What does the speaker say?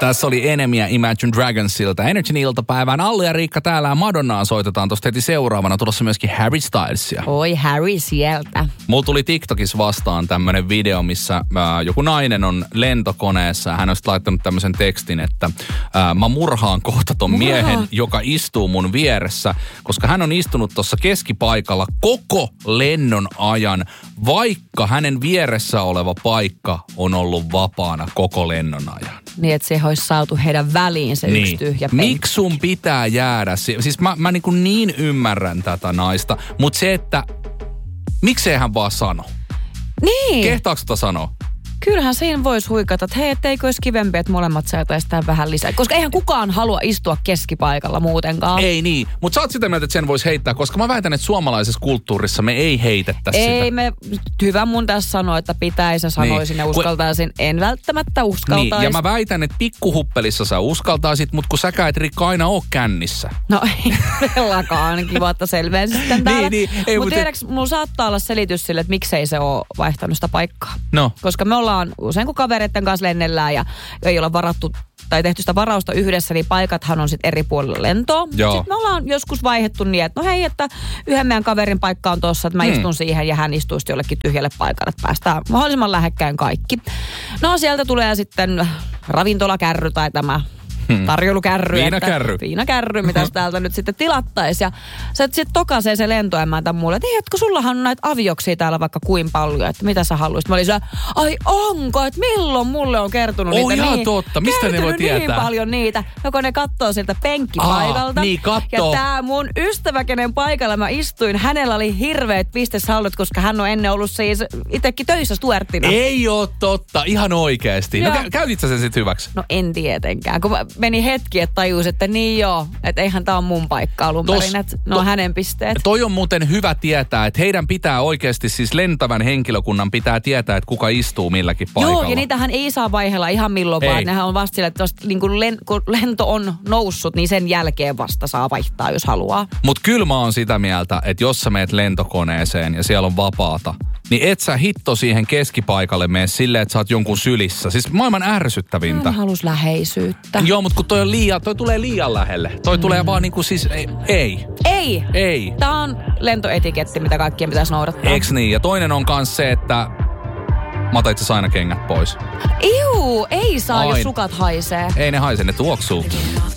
Tässä oli Enemia Imagine Dragonsilta. Energyn iltapäivään. Allu ja Riikka täällä ja Madonnaa soitetaan tosta heti seuraavana. Tulossa myöskin Harry Stylesia. Oi Harry sieltä. Mulla tuli TikTokissa vastaan tämmönen video, missä joku nainen on lentokoneessa. Hän on laittanut tämmöisen tekstin, että mä murhaan kohta ton miehen, joka istuu mun vieressä. Koska hän on istunut tuossa keskipaikalla koko lennon ajan, vaikka hänen vieressä oleva paikka on ollut vapaana koko lennon ajan. Niin, että se olisi saatu heidän väliin se yksi tyhjä penkki. Miksi sun pitää jäädä? Siis mä niin ymmärrän tätä naista, mutta se, että miksei hän vaan sano? Niin. Kehtaako sitä sanoa? Kyllähän siinä voisi huikata, että hei, etteikö olisi kivempi, että molemmat saataisiin tähän vähän lisää. Koska eihän kukaan halua istua keskipaikalla muutenkaan. Ei niin, mutta sä oot sitä mieltä, että sen voisi heittää, koska mä väitän, että suomalaisessa kulttuurissa me ei heitettäisi sitä. Ei me, hyvä mun tässä sanoa, että pitäisi, sanoisin ja uskaltaisin. En välttämättä uskaltaisi. Niin, ja mä väitän, että pikkuhuppelissa sä uskaltaisit, mutta kun säkään et Rikka aina oo kännissä. No ei todellakaan, kiva, että selvensi sitten täällä. Mutta tiedäks, mulla saattaa olla selitys sille, että miksei se ole vaihtanut sitä paikkaa. No. Koska me ollaan usein kun kavereiden kanssa lennellään ja ei olla varattu tai tehty sitä varausta yhdessä, niin paikathan on sitten eri puolilla lentoa. Sitten me ollaan joskus vaihdettu niin, että no hei, että yhden meidän kaverin paikka on tuossa, että mä istun siihen ja hän istuisi jollekin tyhjälle paikalle, että päästään mahdollisimman lähekkäin kaikki. No sieltä tulee sitten ravintolakärry tai tämä tarjoulukärry. Viinakärry, mitä täältä nyt sitten tilattaisi. Ja se sitten tokaisee se lentoemäntä mulle, että etkö sullahan on näitä avioksia täällä vaikka kuin paljon, että mitä sä haluaisit. Mä olin se, ai onko, että milloin mulle on kertonut niitä ihan niin. totta, mistä ne voi tietää? Niin paljon niitä, joko ne kattoo sieltä penkkipaikalta. Niin kattoo. Ja tää mun ystävä, kenen paikalla mä istuin, hänellä oli hirveät pisteshallut, koska hän on ennen ollut siis itsekin töissä stuerttina. Ei oo totta, ihan oikeesti. No käytit sä sen sit hyväksi? No en tietenkään, kun meni hetki, että tajus, että niin joo, että eihän tää on mun paikka alun perin, että ne on hänen pisteet. Toi on muuten hyvä tietää, että heidän pitää oikeasti, siis lentävän henkilökunnan pitää tietää, että kuka istuu milläkin paikalla. Joo, ja niitähän ei saa vaihella ihan milloin, vaan nehän on vasta sillä, että niin kun lento on noussut, niin sen jälkeen vasta saa vaihtaa, jos haluaa. Mut kyllä mä oon sitä mieltä, että jos sä meet lentokoneeseen ja siellä on vapaata, niin et sä hitto siihen keskipaikalle mene silleen, että sä oot jonkun sylissä. Siis maailman ärsyttävintä. Mä halus läheisyyttä. Joo, mutta kun toi tulee liian lähelle. Toi tulee vaan niinku siis, ei. Tää on lentoetiketti, mitä kaikkien pitäisi noudattaa. Eiks niin? Ja toinen on kans se, että mä otan itse aina kengät pois. Iu, ei saa, jos sukat haisee. Ei ne haise, ne tuoksuu.